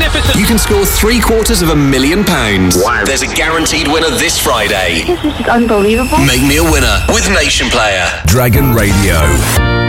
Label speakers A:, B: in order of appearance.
A: magnificent.
B: You can score £750,000.
C: Wow.
B: There's a guaranteed winner this Friday.
D: This is unbelievable.
B: Make me a winner with Nation Player.
E: Dragon Radio.